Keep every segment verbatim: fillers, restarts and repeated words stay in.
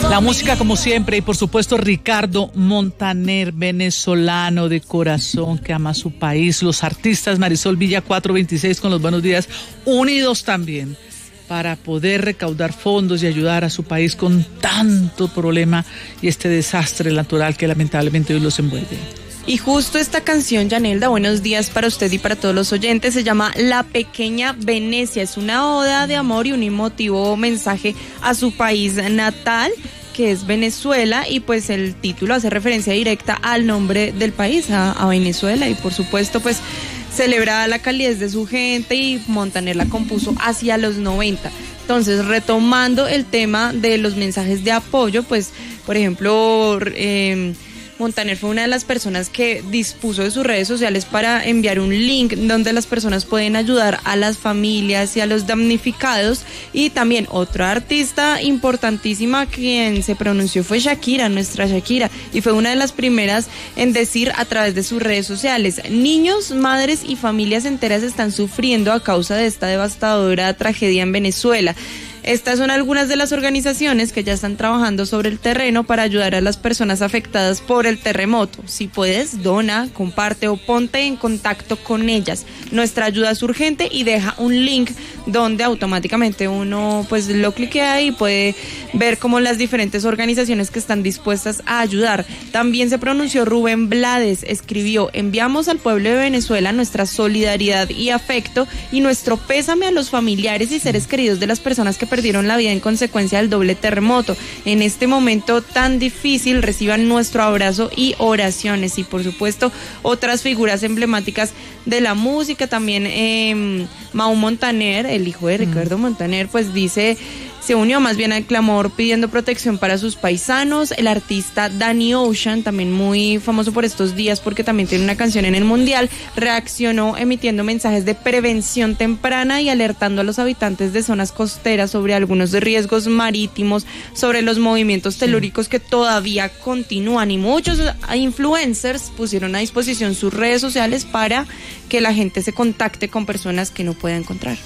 La música como siempre y por supuesto Ricardo Montaner, venezolano de corazón que ama su país. Los artistas Marisol Villa cuatrocientos veintiséis con los buenos días, unidos también para poder recaudar fondos y ayudar a su país con tanto problema y este desastre natural que lamentablemente hoy los envuelve. Y justo esta canción, Yanelda, buenos días para usted y para todos los oyentes, se llama La Pequeña Venecia. Es una oda de amor y un emotivo mensaje a su país natal, que es Venezuela, y pues el título hace referencia directa al nombre del país, a, a Venezuela, y por supuesto pues celebra la calidez de su gente, y Montaner la compuso hacia los noventa. Entonces, retomando el tema de los mensajes de apoyo, pues por ejemplo eh, Montaner fue una de las personas que dispuso de sus redes sociales para enviar un link donde las personas pueden ayudar a las familias y a los damnificados. Y también otra artista importantísima quien se pronunció fue Shakira, nuestra Shakira, y fue una de las primeras en decir a través de sus redes sociales: niños, madres y familias enteras están sufriendo a causa de esta devastadora tragedia en Venezuela. Estas son algunas de las organizaciones que ya están trabajando sobre el terreno para ayudar a las personas afectadas por el terremoto. Si puedes, dona, comparte o ponte en contacto con ellas. Nuestra ayuda es urgente, y deja un link donde automáticamente uno pues lo cliquea y puede ver como las diferentes organizaciones que están dispuestas a ayudar. También se pronunció Rubén Blades, escribió: enviamos al pueblo de Venezuela nuestra solidaridad y afecto y nuestro pésame a los familiares y seres queridos de las personas que perdieron la vida en consecuencia del doble terremoto. En este momento tan difícil, reciban nuestro abrazo y oraciones. Y por supuesto otras figuras emblemáticas de la música también, eh, Mau Montaner, el hijo de Ricardo mm. Montaner, pues dice, se unió más bien al clamor pidiendo protección para sus paisanos. El artista Danny Ocean, también muy famoso por estos días porque también tiene una canción en el Mundial, reaccionó emitiendo mensajes de prevención temprana y alertando a los habitantes de zonas costeras sobre algunos riesgos marítimos, sobre los movimientos telúricos que todavía continúan, y muchos influencers pusieron a disposición sus redes sociales para que la gente se contacte con personas que no pueda encontrar.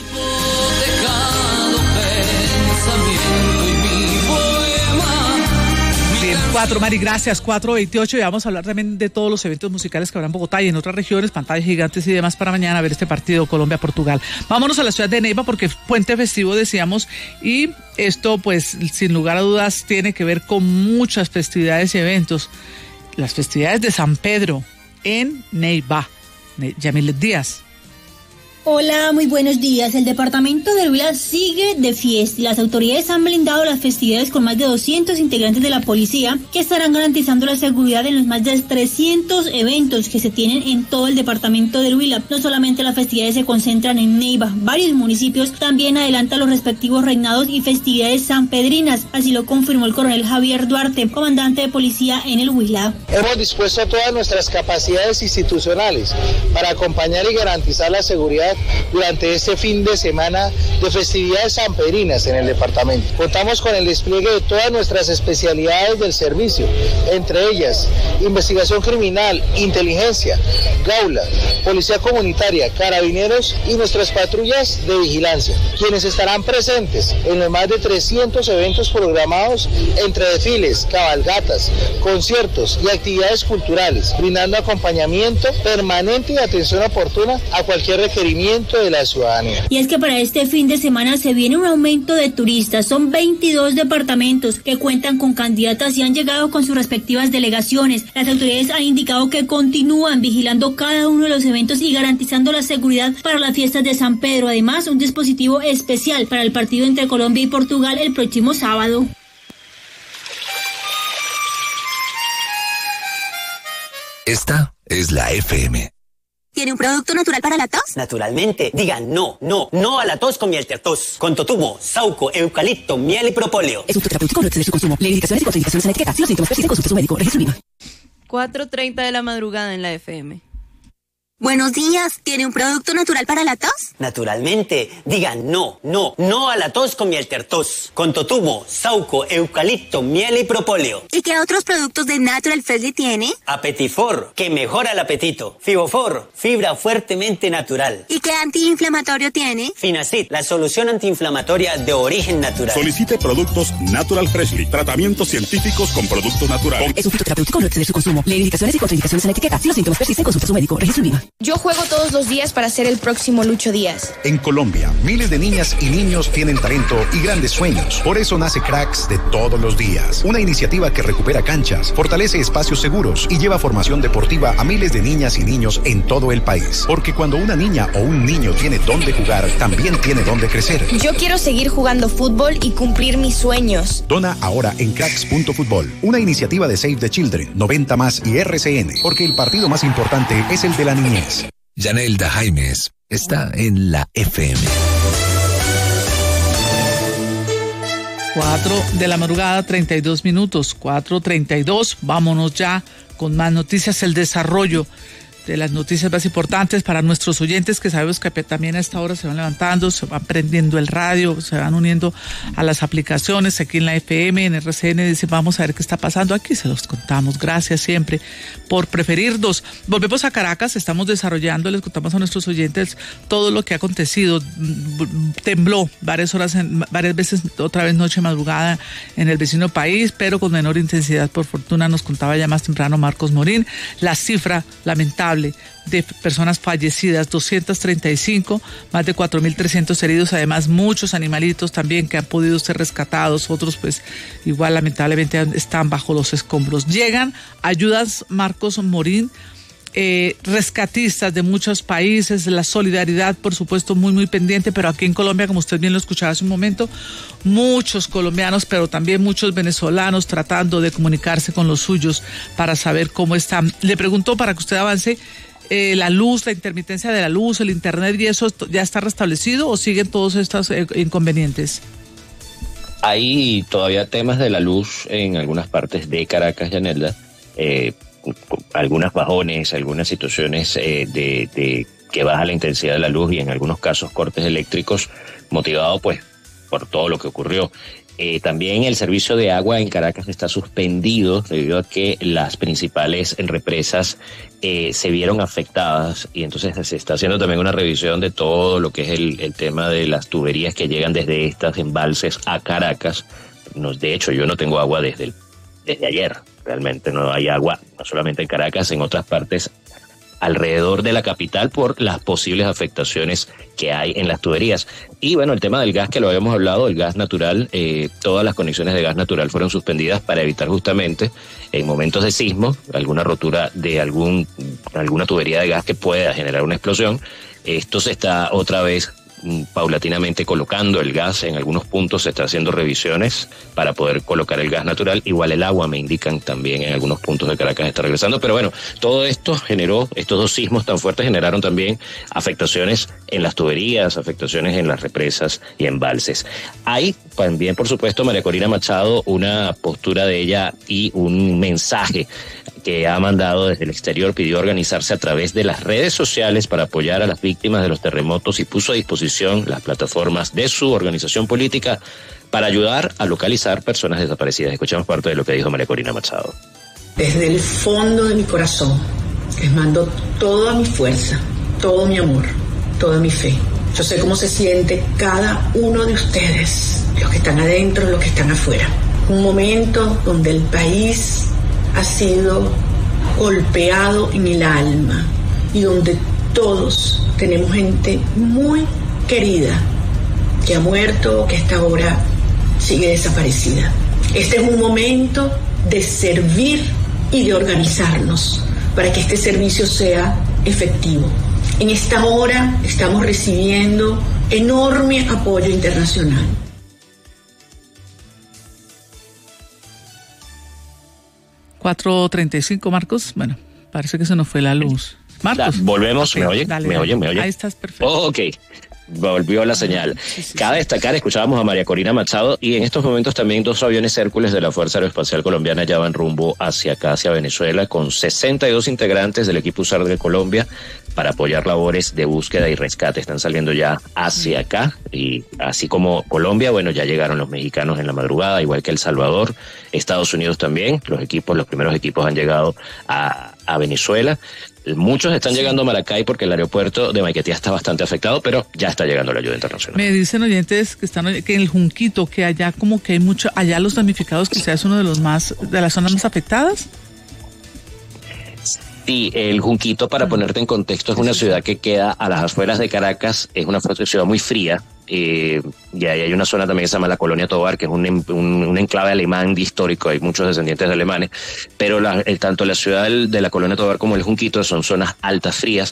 Bien, cuatro, Mari, gracias, cuatro veintiocho, y vamos a hablar también de todos los eventos musicales que habrá en Bogotá y en otras regiones, pantallas gigantes y demás para mañana ver este partido Colombia-Portugal. Vámonos a la ciudad de Neiva porque es puente festivo, decíamos, y esto pues sin lugar a dudas tiene que ver con muchas festividades y eventos. Las festividades de San Pedro en Neiva. Yamilet Díaz. Hola, muy buenos días. El departamento del Huila sigue de fiesta. Las autoridades han blindado las festividades con más de doscientos integrantes de la policía que estarán garantizando la seguridad en los más de trescientos eventos que se tienen en todo el departamento del Huila. No solamente las festividades se concentran en Neiva, varios municipios también adelantan los respectivos reinados y festividades sanpedrinas. Así lo confirmó el coronel Javier Duarte, comandante de policía en el Huila. Hemos dispuesto todas nuestras capacidades institucionales para acompañar y garantizar la seguridad durante este fin de semana de festividades sanpedrinas en el departamento. Contamos con el despliegue de todas nuestras especialidades del servicio, entre ellas investigación criminal, inteligencia, gaula, policía comunitaria, carabineros y nuestras patrullas de vigilancia, quienes estarán presentes en los más de trescientos eventos programados entre desfiles, cabalgatas, conciertos y actividades culturales, brindando acompañamiento permanente y atención oportuna a cualquier requerimiento de la ciudadanía. Y es que para este fin de semana se viene un aumento de turistas. Son veintidós departamentos que cuentan con candidatas y han llegado con sus respectivas delegaciones. Las autoridades han indicado que continúan vigilando cada uno de los eventos y garantizando la seguridad para las fiestas de San Pedro. Además, un dispositivo especial para el partido entre Colombia y Portugal el próximo sábado. Esta es la F M. ¿Tiene un producto natural para la tos? Naturalmente. Digan no, no, no a la tos con miel tertos. Con totumo, sauco, eucalipto, miel y propóleo. Es un terapéutico, no excede su consumo. Lee indicaciones y contraindicaciones en la etiqueta. Si los síntomas persisten, consulte a su médico. Registro. cuatro treinta de la madrugada en la F M. Buenos días, ¿tiene un producto natural para la tos? Naturalmente, digan no, no, no a la tos con miel tertos. Con totumo, sauco, eucalipto, miel y propóleo. ¿Y qué otros productos de Natural Freshly tiene? Apetifor, que mejora el apetito. Fibofor, fibra fuertemente natural. ¿Y qué antiinflamatorio tiene? Finacid, la solución antiinflamatoria de origen natural. Solicite productos Natural Freshly, tratamientos científicos con producto natural. Es un fitoterapéutico, no exceder su consumo. Lee indicaciones y contraindicaciones en la etiqueta. Si los síntomas persisten, consulte a su médico. Registro en IVA. Yo juego todos los días para ser el próximo Lucho Díaz. En Colombia, miles de niñas y niños tienen talento y grandes sueños. Por eso nace Cracks de todos los días. Una iniciativa que recupera canchas, fortalece espacios seguros y lleva formación deportiva a miles de niñas y niños en todo el país. Porque cuando una niña o un niño tiene dónde jugar, también tiene dónde crecer. Yo quiero seguir jugando fútbol y cumplir mis sueños. Dona ahora en cracks punto fútbol. Una iniciativa de Save the Children, noventa más y R C N. Porque el partido más importante es el de la niñez. Yanelda Jaimes está en la F M. Cuatro de la madrugada, treinta y dos minutos, cuatro treinta y dos. Vámonos ya con más noticias, el desarrollo de las noticias más importantes para nuestros oyentes, que sabemos que también a esta hora se van levantando, se van prendiendo el radio, se van uniendo a las aplicaciones aquí en la F M, en R C N, dicen vamos a ver qué está pasando, aquí se los contamos. Gracias siempre por preferirnos. Volvemos a Caracas, estamos desarrollando, les contamos a nuestros oyentes todo lo que ha acontecido. Tembló varias horas, en, varias veces, otra vez noche madrugada en el vecino país, pero con menor intensidad, por fortuna. Nos contaba ya más temprano Marcos Morín la cifra lamentable de personas fallecidas, doscientos treinta y cinco, más de cuatro mil trescientos heridos, además muchos animalitos también que han podido ser rescatados, otros pues igual lamentablemente están bajo los escombros. Llegan ayudas, Marcos Morín, eh, rescatistas de muchos países, la solidaridad por supuesto muy muy pendiente, pero aquí en Colombia, como usted bien lo escuchaba hace un momento, muchos colombianos, pero también muchos venezolanos tratando de comunicarse con los suyos para saber cómo están. Le pregunto para que usted avance, eh, la luz, la intermitencia de la luz, el internet y eso, ¿ya está restablecido o siguen todos estos eh, inconvenientes? Hay todavía temas de la luz en algunas partes de Caracas, Yanelda, eh, algunas bajones, algunas situaciones eh, de, de que baja la intensidad de la luz y en algunos casos cortes eléctricos, motivado pues por todo lo que ocurrió. Eh, también el servicio de agua en Caracas está suspendido debido a que las principales represas eh, se vieron afectadas y entonces se está haciendo también una revisión de todo lo que es el, el tema de las tuberías que llegan desde estas embalses a Caracas. Nos, de hecho, yo no tengo agua desde, el, desde ayer, realmente no hay agua, no solamente en Caracas, en otras partes alrededor de la capital por las posibles afectaciones que hay en las tuberías. Y bueno, el tema del gas que lo habíamos hablado, el gas natural, eh, todas las conexiones de gas natural fueron suspendidas para evitar justamente en momentos de sismo, alguna rotura de algún alguna tubería de gas que pueda generar una explosión. Esto se está otra vez paulatinamente colocando el gas, en algunos puntos se está haciendo revisiones para poder colocar el gas natural, igual el agua me indican también en algunos puntos de Caracas está regresando, pero bueno, todo esto generó, estos dos sismos tan fuertes generaron también afectaciones en las tuberías, afectaciones en las represas y embalses. Hay también, por supuesto, María Corina Machado, una postura de ella y un mensaje que ha mandado desde el exterior, pidió organizarse a través de las redes sociales para apoyar a las víctimas de los terremotos y puso a disposición las plataformas de su organización política para ayudar a localizar personas desaparecidas. Escuchamos parte de lo que dijo María Corina Machado. Desde el fondo de mi corazón les mando toda mi fuerza, todo mi amor, toda mi fe. Yo sé cómo se siente cada uno de ustedes, los que están adentro, los que están afuera. Un momento donde el país ha sido golpeado en el alma y donde todos tenemos gente muy querida que ha muerto o que hasta ahora sigue desaparecida. Este es un momento de servir y de organizarnos para que este servicio sea efectivo. En esta hora estamos recibiendo enorme apoyo internacional. cuatro treinta y cinco, Marcos. Bueno, parece que se nos fue la luz. Marcos. Da, volvemos, okay, ¿me oye? Dale, ¿Me dale. oye? ¿Me oye? Ahí estás, perfecto. Oh, ok. volvió la señal. Sí, sí, Cabe sí. destacar, escuchábamos a María Corina Machado, y en estos momentos también dos aviones Hércules de la Fuerza Aeroespacial Colombiana ya van rumbo hacia acá, hacia Venezuela, con sesenta y dos integrantes del equipo U S A R de Colombia para apoyar labores de búsqueda y rescate. Están saliendo ya hacia acá, y así como Colombia, bueno, ya llegaron los mexicanos en la madrugada, igual que El Salvador, Estados Unidos también. Los equipos, los primeros equipos han llegado a, a Venezuela. Muchos están sí. llegando a Maracay porque el aeropuerto de Maiquetía está bastante afectado, pero ya está llegando la ayuda internacional. Me dicen oyentes que están que en el Junquito, que allá como que hay mucho, allá los damnificados quizás es uno de los más, de las zonas más afectadas. Sí, el Junquito, para ponerte en contexto, es una ciudad que queda a las afueras de Caracas, es una ciudad muy fría, eh, y ahí hay una zona también que se llama la Colonia Tovar, que es un, un, un enclave alemán histórico, hay muchos descendientes de alemanes, pero la, el, tanto la ciudad del, de la Colonia Tovar como el Junquito son zonas altas, frías.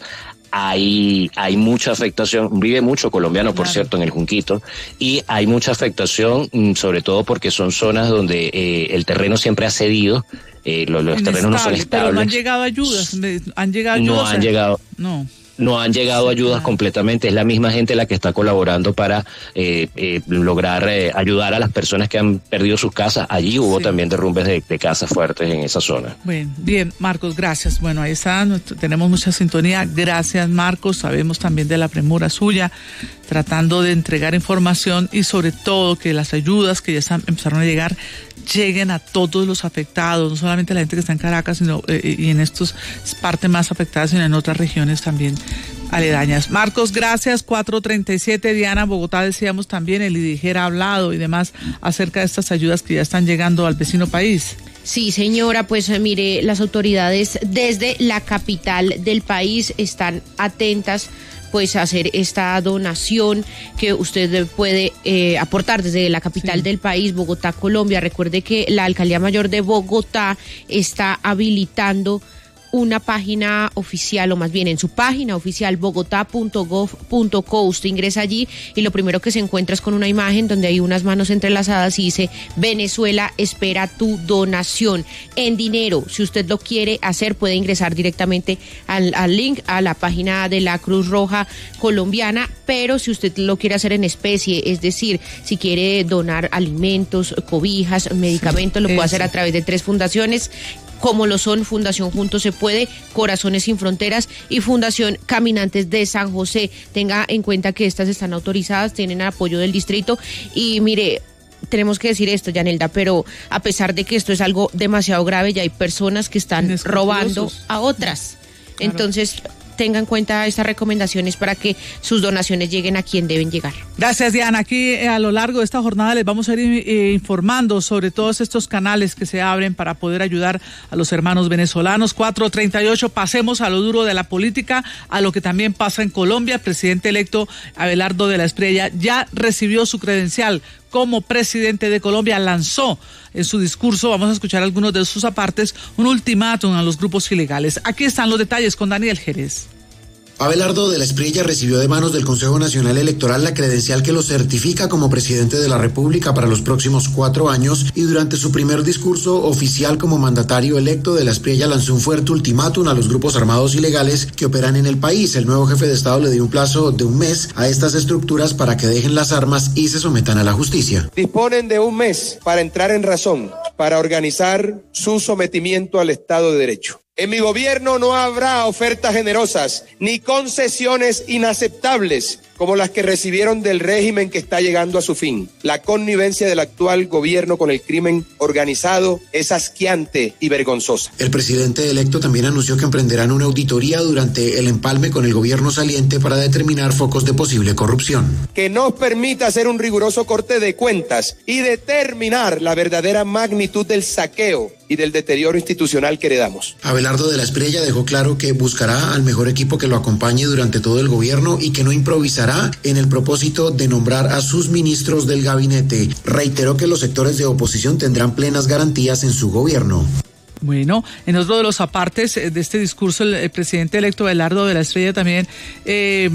Hay, hay mucha afectación, vive mucho colombiano, por claro. cierto, en el Junquito, y hay mucha afectación, sobre todo porque son zonas donde eh, el terreno siempre ha cedido, eh, los, los terrenos no son estables. Pero no han llegado ayudas, han llegado ayudas. No han llegado. No. No han llegado ayudas claro. completamente, es la misma gente la que está colaborando para eh, eh, lograr eh, ayudar a las personas que han perdido sus casas. Allí hubo sí. también derrumbes de, de casas fuertes en esa zona. Bueno, bien, Marcos, gracias. Bueno, ahí está, tenemos mucha sintonía. Gracias, Marcos. Sabemos también de la premura suya, tratando de entregar información y sobre todo que las ayudas que ya están, empezaron a llegar lleguen a todos los afectados, no solamente a la gente que está en Caracas, sino eh, y en estas partes más afectadas, sino en otras regiones también aledañas. Marcos, gracias. cuatro treinta y siete, Diana, Bogotá, decíamos también, el IDIGER ha hablado y demás acerca de estas ayudas que ya están llegando al vecino país. Sí, señora, pues mire, las autoridades desde la capital del país están atentas pues hacer esta donación que usted puede eh, aportar desde la capital sí. del país, Bogotá, Colombia. Recuerde que la Alcaldía Mayor de Bogotá está habilitando una página oficial, o más bien en su página oficial, bogotá punto gov punto co. Usted ingresa allí y lo primero que se encuentra es con una imagen donde hay unas manos entrelazadas y dice: Venezuela espera tu donación en dinero. Si usted lo quiere hacer, puede ingresar directamente al, al link a la página de la Cruz Roja Colombiana, pero si usted lo quiere hacer en especie, es decir, si quiere donar alimentos, cobijas, medicamentos, sí, lo puede hacer a través de tres fundaciones, como lo son Fundación Juntos Se Puede, Corazones Sin Fronteras y Fundación Caminantes de San José. Tenga en cuenta que estas están autorizadas, tienen apoyo del distrito y mire, tenemos que decir esto, Yanelda, pero a pesar de que esto es algo demasiado grave, ya hay personas que están robando a otras. Claro. Entonces, tenga en cuenta estas recomendaciones para que sus donaciones lleguen a quien deben llegar. Gracias, Diana. Aquí eh, a lo largo de esta jornada les vamos a ir eh, informando sobre todos estos canales que se abren para poder ayudar a los hermanos venezolanos. cuatro treinta y ocho, pasemos a lo duro de la política, a lo que también pasa en Colombia. El presidente electo Abelardo de la Espriella ya recibió su credencial como presidente de Colombia. Lanzó en su discurso, vamos a escuchar algunos de sus apartes, un ultimátum a los grupos ilegales. Aquí están los detalles con Daniel Jerez. Abelardo de la Espriella recibió de manos del Consejo Nacional Electoral la credencial que lo certifica como presidente de la República para los próximos cuatro años y durante su primer discurso oficial como mandatario electo, de la Espriella lanzó un fuerte ultimátum a los grupos armados ilegales que operan en el país. El nuevo jefe de Estado le dio un plazo de un mes a estas estructuras para que dejen las armas y se sometan a la justicia. Disponen de un mes para entrar en razón, para organizar su sometimiento al Estado de Derecho. En mi gobierno no habrá ofertas generosas ni concesiones inaceptables como las que recibieron del régimen que está llegando a su fin. La connivencia del actual gobierno con el crimen organizado es asqueante y vergonzosa. El presidente electo también anunció que emprenderán una auditoría durante el empalme con el gobierno saliente para determinar focos de posible corrupción. Que nos permita hacer un riguroso corte de cuentas y determinar la verdadera magnitud del saqueo y del deterioro institucional que heredamos. Abelardo de la Espriella dejó claro que buscará al mejor equipo que lo acompañe durante todo el gobierno y que no improvisará en el propósito de nombrar a sus ministros del gabinete. Reiteró que los sectores de oposición tendrán plenas garantías en su gobierno. Bueno, en otro de los apartes de este discurso, el, el presidente electo Abelardo de la Espriella también eh,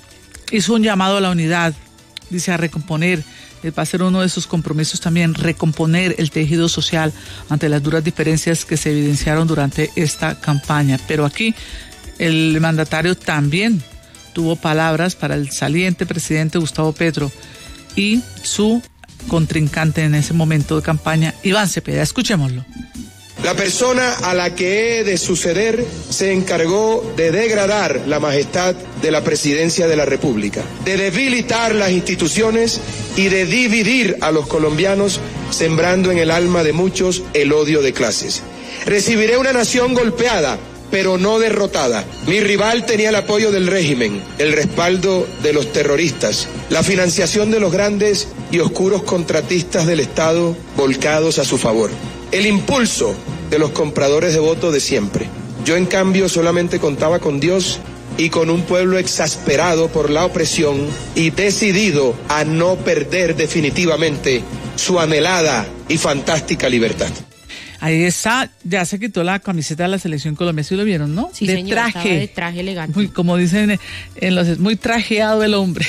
hizo un llamado a la unidad, dice, a recomponer. Va a ser uno de sus compromisos también, recomponer el tejido social ante las duras diferencias que se evidenciaron durante esta campaña. Pero aquí el mandatario también tuvo palabras para el saliente presidente Gustavo Petro y su contrincante en ese momento de campaña, Iván Cepeda. Escuchémoslo. La persona a la que he de suceder se encargó de degradar la majestad de la presidencia de la República, de debilitar las instituciones y de dividir a los colombianos, sembrando en el alma de muchos el odio de clases. Recibiré una nación golpeada, pero no derrotada. Mi rival tenía el apoyo del régimen, el respaldo de los terroristas, la financiación de los grandes y oscuros contratistas del Estado volcados a su favor, el impulso de los compradores de votos de siempre. Yo, en cambio, solamente contaba con Dios y con un pueblo exasperado por la opresión y decidido a no perder definitivamente su anhelada y fantástica libertad. Ahí está, ya se quitó la camiseta de la Selección Colombia, ¿sí lo vieron, no? Sí, de señor, traje. de traje elegante. Muy, como dicen en los, muy trajeado el hombre.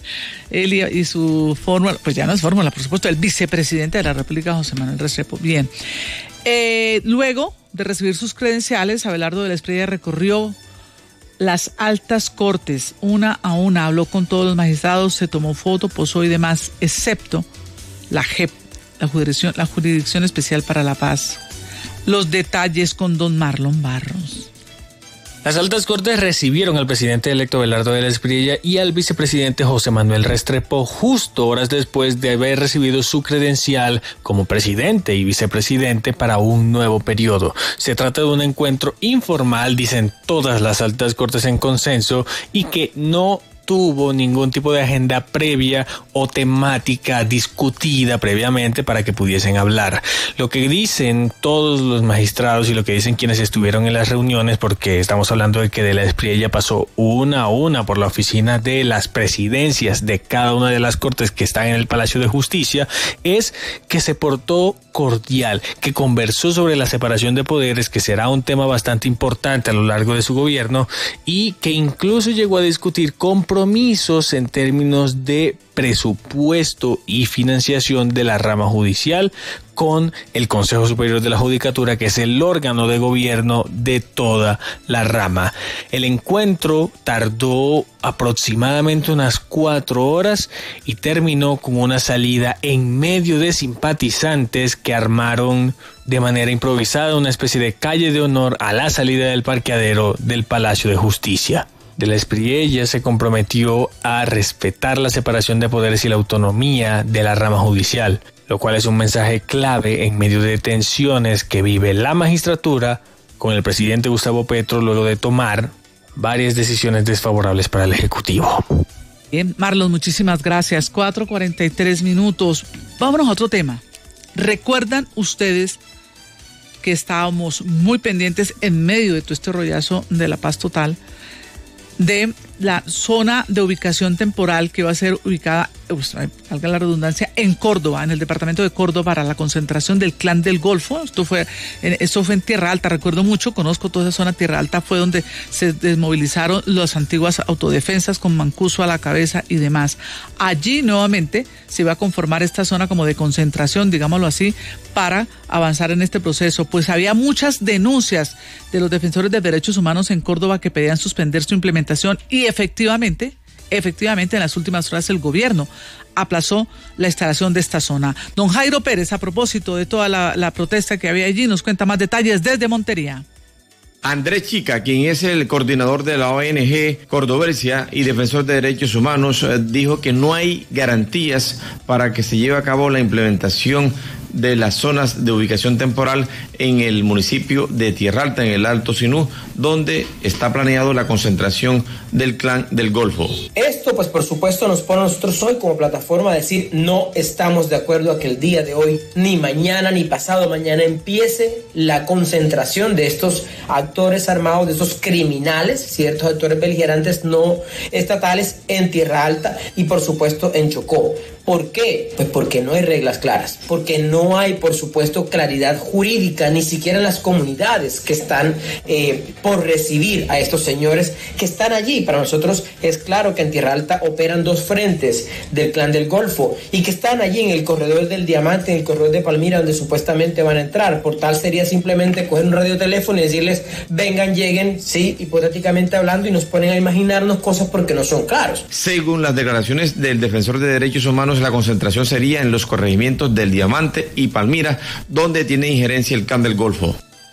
Él y, y su fórmula, pues ya no es fórmula, por supuesto, el vicepresidente de la República, José Manuel Restrepo. Bien. Eh, luego de recibir sus credenciales, Abelardo de la Espriella recorrió las altas cortes, una a una, habló con todos los magistrados, se tomó foto, posó y demás, excepto la J E P, la Jurisdicción, la Jurisdicción Especial para la Paz. Los detalles con don Marlon Barros. Las altas cortes recibieron al presidente electo Abelardo de la Espriella y al vicepresidente José Manuel Restrepo justo horas después de haber recibido su credencial como presidente y vicepresidente para un nuevo periodo. Se trata de un encuentro informal, dicen todas las altas cortes en consenso, y que no tuvo ningún tipo de agenda previa o temática discutida previamente para que pudiesen hablar. Lo que dicen todos los magistrados y lo que dicen quienes estuvieron en las reuniones, porque estamos hablando de que de la Espriella pasó una a una por la oficina de las presidencias de cada una de las cortes que están en el Palacio de Justicia, es que se portó cordial, que conversó sobre la separación de poderes, que será un tema bastante importante a lo largo de su gobierno, y que incluso llegó a discutir compromisos compromisos en términos de presupuesto y financiación de la rama judicial con el Consejo Superior de la Judicatura, que es el órgano de gobierno de toda la rama. El encuentro tardó aproximadamente unas cuatro horas y terminó con una salida en medio de simpatizantes que armaron de manera improvisada una especie de calle de honor a la salida del parqueadero del Palacio de Justicia. De la Espriella se comprometió a respetar la separación de poderes y la autonomía de la rama judicial, lo cual es un mensaje clave en medio de tensiones que vive la magistratura con el presidente Gustavo Petro luego de tomar varias decisiones desfavorables para el Ejecutivo. Bien, Marlon, muchísimas gracias. cuatro cuarenta y tres minutos. Vámonos a otro tema. ¿Recuerdan ustedes que estábamos muy pendientes en medio de todo este rollazo de la paz total de la zona de ubicación temporal que va a ser ubicada, pues, valga la redundancia, en Córdoba, en el departamento de Córdoba, para la concentración del Clan del Golfo? Esto fue, esto fue en Tierra Alta, recuerdo mucho, conozco toda esa zona. Tierra Alta fue donde se desmovilizaron las antiguas autodefensas con Mancuso a la cabeza y demás. Allí nuevamente se va a conformar esta zona como de concentración, digámoslo así, para avanzar en este proceso. Pues había muchas denuncias de los defensores de derechos humanos en Córdoba que pedían suspender su implementación, y efectivamente, efectivamente en las últimas horas el gobierno aplazó la instalación de esta zona. Don Jairo Pérez, a propósito de toda la, la protesta que había allí, nos cuenta más detalles desde Montería. Andrés Chica, quien es el coordinador de la O N G Cordoversia y defensor de derechos humanos, dijo que no hay garantías para que se lleve a cabo la implementación de las zonas de ubicación temporal en el municipio de Tierra Alta, en el Alto Sinú, donde está planeado la concentración del Clan del Golfo. Esto, pues, por supuesto, nos pone a nosotros hoy como plataforma a decir: no estamos de acuerdo a que el día de hoy, ni mañana, ni pasado mañana, empiece la concentración de estos actores armados, de estos criminales, ciertos actores beligerantes no estatales en Tierra Alta y, por supuesto, en Chocó. ¿Por qué? Pues porque no hay reglas claras, porque no hay, por supuesto, claridad jurídica, ni siquiera en las comunidades que están eh, por recibir a estos señores que están allí. Para nosotros es claro que en Tierra Alta operan dos frentes del Clan del Golfo y que están allí en el corredor del Diamante, en el corredor de Palmira, donde supuestamente van a entrar. Por tal sería simplemente coger un radioteléfono y decirles, vengan, lleguen, sí, hipotéticamente hablando, y nos ponen a imaginarnos cosas porque no son claros. Según las declaraciones del defensor de derechos humanos, la concentración sería en los corregimientos del Diamante y Palmira, donde tiene injerencia el Clan del Golfo.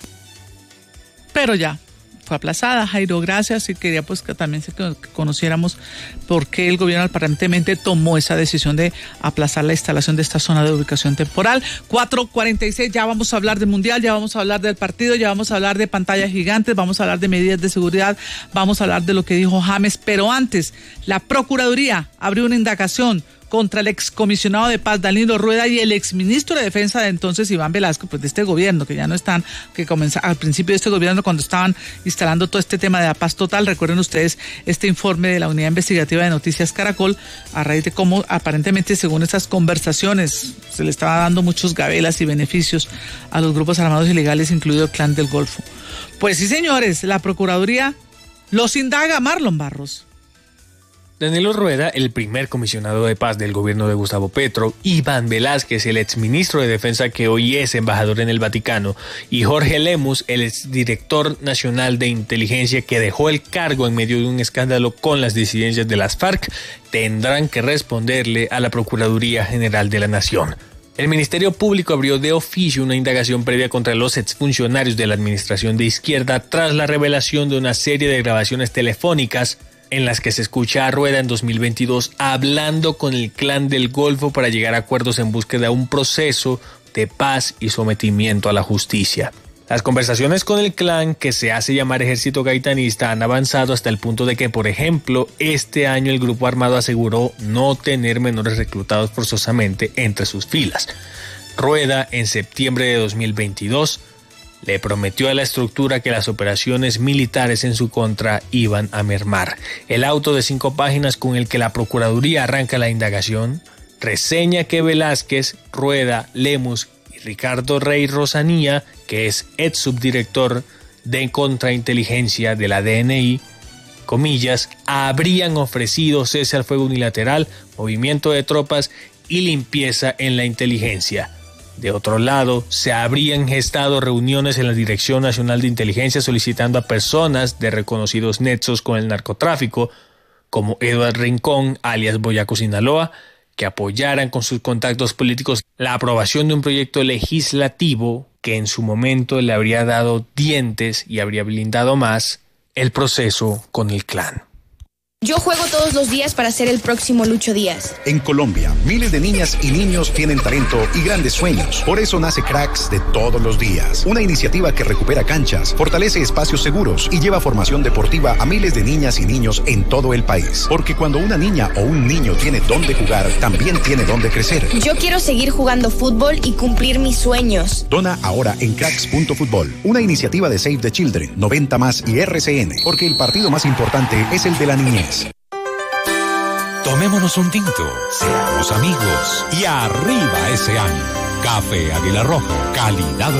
Pero ya fue aplazada, Jairo, gracias, y quería pues que también se, que conociéramos por qué el gobierno aparentemente tomó esa decisión de aplazar la instalación de esta zona de ubicación temporal. cuatro cuarenta y seis, ya vamos a hablar del Mundial, ya vamos a hablar del partido, ya vamos a hablar de pantallas gigantes, vamos a hablar de medidas de seguridad, vamos a hablar de lo que dijo James, pero antes, la Procuraduría abrió una indagación contra el excomisionado de paz Danilo Rueda y el exministro de Defensa de entonces Iván Velasco, pues de este gobierno, que ya no están, que comenzó al principio de este gobierno cuando estaban instalando todo este tema de la paz total. Recuerden ustedes este informe de la Unidad Investigativa de Noticias Caracol, a raíz de cómo aparentemente, según esas conversaciones, se le estaba dando muchos gabelas y beneficios a los grupos armados ilegales, incluido el Clan del Golfo. Pues sí, señores, la Procuraduría los indaga. Marlon Barros. Danilo Rueda, el primer comisionado de paz del gobierno de Gustavo Petro, Iván Velázquez, el exministro de Defensa que hoy es embajador en el Vaticano, y Jorge Lemus, el exdirector nacional de inteligencia que dejó el cargo en medio de un escándalo con las disidencias de las FARC, tendrán que responderle a la Procuraduría General de la Nación. El Ministerio Público abrió de oficio una indagación previa contra los exfuncionarios de la administración de izquierda tras la revelación de una serie de grabaciones telefónicas en las que se escucha a Rueda en dos mil veintidós hablando con el Clan del Golfo para llegar a acuerdos en búsqueda de un proceso de paz y sometimiento a la justicia. Las conversaciones con el clan, que se hace llamar Ejército Gaitanista, han avanzado hasta el punto de que, por ejemplo, este año el grupo armado aseguró no tener menores reclutados forzosamente entre sus filas. Rueda, en septiembre de dos mil veintidós, le prometió a la estructura que las operaciones militares en su contra iban a mermar. El auto de cinco páginas con el que la Procuraduría arranca la indagación reseña que Velázquez, Rueda, Lemus y Ricardo Rey Rosanía, que es ex subdirector de contrainteligencia de la D N I, comillas, habrían ofrecido cese al fuego unilateral, movimiento de tropas y limpieza en la inteligencia. De otro lado, se habrían gestado reuniones en la Dirección Nacional de Inteligencia solicitando a personas de reconocidos nexos con el narcotráfico, como Eduardo Rincón, alias Boyaco Sinaloa, que apoyaran con sus contactos políticos la aprobación de un proyecto legislativo que en su momento le habría dado dientes y habría blindado más el proceso con el clan. Yo juego todos los días para ser el próximo Lucho Díaz. En Colombia, miles de niñas y niños tienen talento y grandes sueños. Por eso nace Cracks de todos los días. Una iniciativa que recupera canchas, fortalece espacios seguros y lleva formación deportiva a miles de niñas y niños en todo el país. Porque cuando una niña o un niño tiene dónde jugar, también tiene dónde crecer. Yo quiero seguir jugando fútbol y cumplir mis sueños. Dona ahora en cracks punto fútbol. Una iniciativa de Save the Children, noventa más y R C N. Porque el partido más importante es el de la niñez. Tomémonos un tinto, seamos amigos y arriba ese año. Café Águila Roja, calidad